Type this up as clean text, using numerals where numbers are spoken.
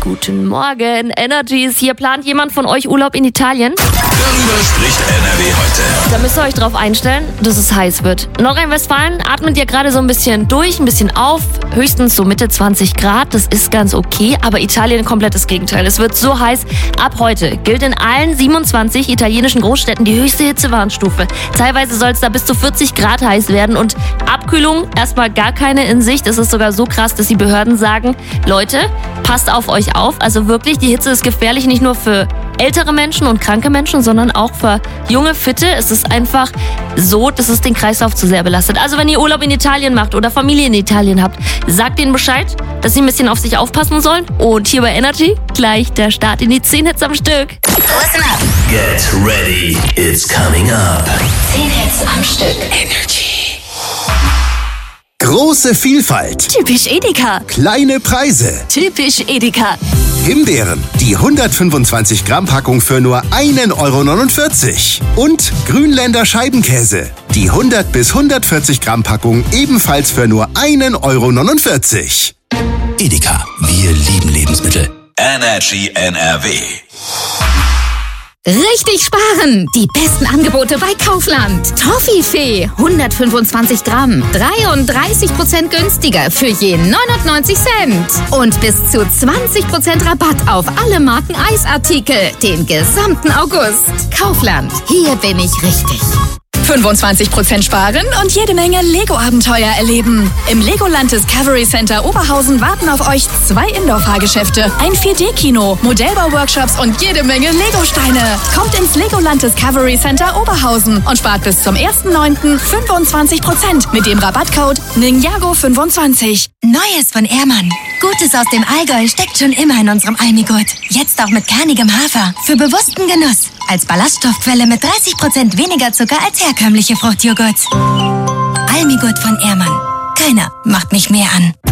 Guten Morgen, Energy ist hier. Plant jemand von euch Urlaub in Italien? Darüber spricht NRW heute. Da müsst ihr euch drauf einstellen, dass es heiß wird. Nordrhein-Westfalen atmet ja gerade so ein bisschen durch, ein bisschen auf. Höchstens so Mitte 20 Grad, das ist ganz okay. Aber Italien komplett das Gegenteil. Es wird so heiß. Ab heute gilt in allen 27 italienischen Großstädten die höchste Hitzewarnstufe. Teilweise soll es da bis zu 40 Grad heiß werden und Abkühlung erstmal gar keine in Sicht. Es ist sogar so krass, dass die Behörden sagen, Leute, passt auf euch auf. Also wirklich, die Hitze ist gefährlich nicht nur für ältere Menschen und kranke Menschen, sondern auch für junge, fitte. Es ist einfach so, dass es den Kreislauf zu sehr belastet. Also wenn ihr Urlaub in Italien macht oder Familie in Italien habt, sagt denen Bescheid, dass sie ein bisschen auf sich aufpassen sollen. Und hier bei Energy gleich der Start in die 10 Hits am Stück. Listen up. Get ready, it's coming up. 10 Hits am Stück. Energy. Große Vielfalt, Typisch Edeka. kleine Preise. Typisch Edeka. Himbeeren, die 125 Gramm Packung für nur 1,49 €. Und Grünländer Scheibenkäse, die 100 bis 140 Gramm Packung ebenfalls für nur 1,49 €. Edeka, wir lieben Lebensmittel. Energy NRW. Richtig sparen! Die besten Angebote bei Kaufland. Toffifee, 125 Gramm, 33% günstiger für je 99 Cent. Und bis zu 20% Rabatt auf alle Marken Eisartikel den gesamten August. Kaufland, hier bin ich richtig. 25% sparen und jede Menge Lego-Abenteuer erleben. Im Legoland Discovery Center Oberhausen warten auf euch 2 Indoor-Fahrgeschäfte, ein 4D-Kino, Modellbau-Workshops und jede Menge Lego-Steine. Kommt ins Legoland Discovery Center Oberhausen und spart bis zum 1.9. 25% mit dem Rabattcode Ninjago25. Neues von Ehrmann. Gutes aus dem Allgäu steckt schon immer in unserem Almigurt. Jetzt auch mit kernigem Hafer. Für bewussten Genuss. Als Ballaststoffquelle mit 30% weniger Zucker als herkömmliche Fruchtjoghurts. Almigurt von Ehrmann. Keiner macht mich mehr an.